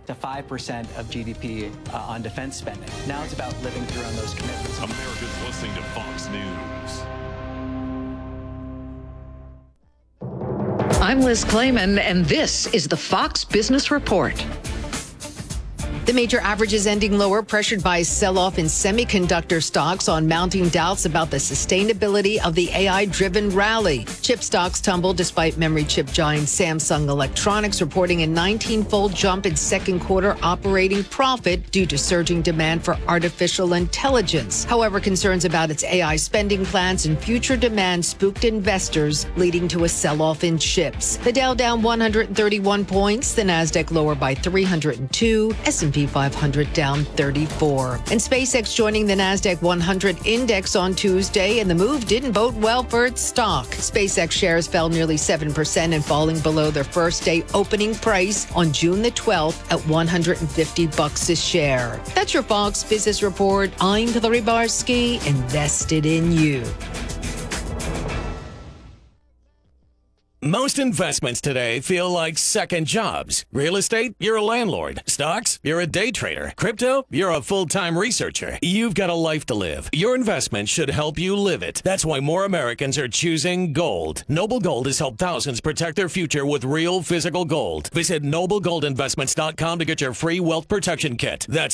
to 5% of GDP on defense spending. Now it's about living through on those commitments. Americans listening to Fox News. I'm Liz Klayman, and this is the Fox Business Report. The major averages ending lower, pressured by sell-off in semiconductor stocks on mounting doubts about the sustainability of the AI-driven rally. Chip stocks tumbled despite memory chip giant Samsung Electronics reporting a 19-fold jump in second quarter operating profit due to surging demand for artificial intelligence. However, concerns about its AI spending plans and future demand spooked investors, leading to a sell-off in chips. The Dow down 131 points, the Nasdaq lower by 302, S&P 500 down 34. And SpaceX joining the Nasdaq 100 index on Tuesday, and the move didn't bode well for its stock. SpaceX shares fell nearly 7% and falling below their first day opening price on June the 12th at $150 a share. That's your Fox Business Report. I'm Hillary Barsky, invested in you. Most investments today feel like second jobs. Real estate, you're a landlord. Stocks, you're a day trader. Crypto, you're a full-time researcher. You've got a life to live. Your investment should help you live it. That's why more Americans are choosing gold. Noble Gold has helped thousands protect their future with real physical gold. Visit NobleGoldInvestments.com to get your free wealth protection kit. That's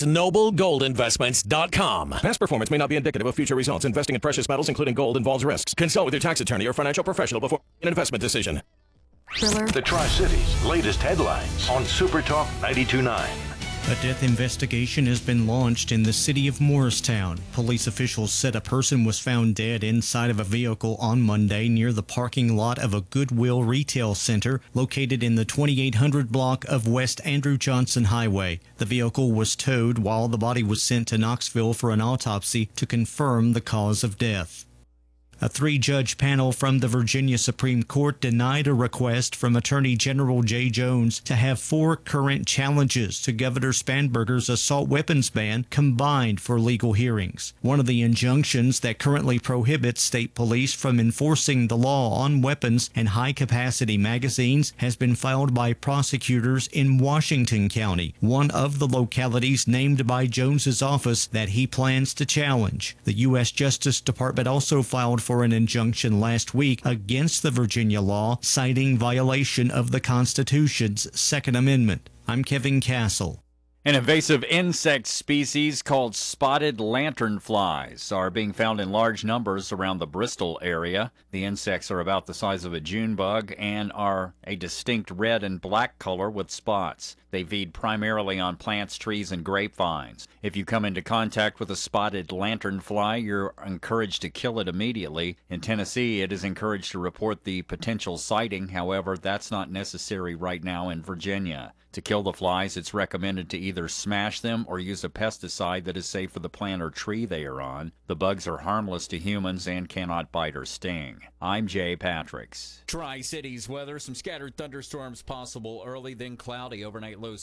NobleGoldInvestments.com. Past performance may not be indicative of future results. Investing in precious metals, including gold, involves risks. Consult with your tax attorney or financial professional before an investment decision. Thriller. The Tri-Cities' latest headlines on Super Talk 92.9. A death investigation has been launched in the city of Morristown. Police officials said a person was found dead inside of a vehicle on Monday near the parking lot of a Goodwill retail center located in the 2800 block of West Andrew Johnson Highway. The vehicle was towed while the body was sent to Knoxville for an autopsy to confirm the cause of death. A three-judge panel from the Virginia Supreme Court denied a request from Attorney General Jay Jones to have 4 current challenges to Governor Spanberger's assault weapons ban combined for legal hearings. One of the injunctions that currently prohibits state police from enforcing the law on weapons and high-capacity magazines has been filed by prosecutors in Washington County, one of the localities named by Jones's office that he plans to challenge. The U.S. Justice Department also filed for an injunction last week against the Virginia law, citing violation of the Constitution's Second Amendment. I'm Kevin Castle. An invasive insect species called spotted lanternflies are being found in large numbers around the Bristol area. The insects are about the size of a June bug and are a distinct red and black color with spots. They feed primarily on plants, trees, and grapevines. If you come into contact with a spotted lanternfly, you're encouraged to kill it immediately. In Tennessee, it is encouraged to report the potential sighting. However, that's not necessary right now in Virginia. To kill the flies, it's recommended to either smash them or use a pesticide that is safe for the plant or tree they are on. The bugs are harmless to humans and cannot bite or sting. I'm Jay Patricks. Tri-Cities weather, some scattered thunderstorms possible early, then cloudy. Overnight low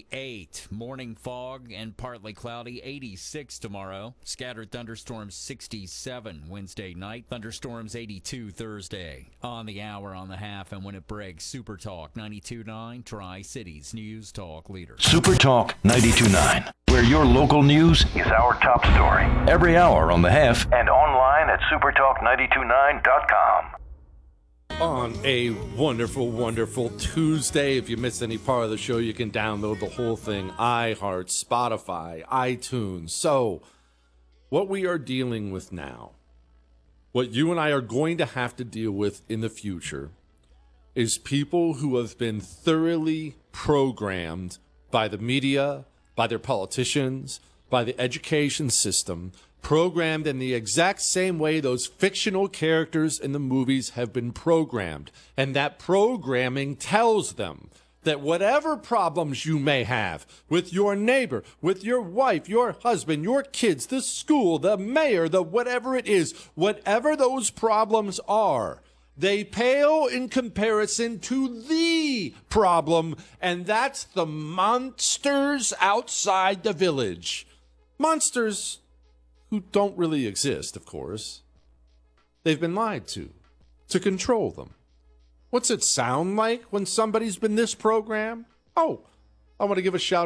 68. Morning fog and partly cloudy, 86 tomorrow. Scattered thunderstorms 67 Wednesday night. Thunderstorms 82 Thursday. On the hour, on the half, and when it breaks, Super Talk 92.9 Tri-Cities News Talk leader. Super Talk 92.9, where your local news is our top story. Every hour on the half and online at supertalk929.com. On a wonderful, wonderful Tuesday. If you missed any part of the show, you can download the whole thing. iHeart, Spotify, iTunes. So, what we are dealing with now, what you and I are going to have to deal with in the future, is people who have been thoroughly programmed by the media, by their politicians, by the education system, programmed in the exact same way those fictional characters in the movies have been programmed. And that programming tells them that whatever problems you may have with your neighbor, with your wife, your husband, your kids, the school, the mayor, the whatever it is, whatever those problems are, they pale in comparison to the problem, and that's the monsters outside the village. Monsters who don't really exist, of course. They've been lied to control them. What's it sound like when somebody's been this programmed? Oh, I want to give a shout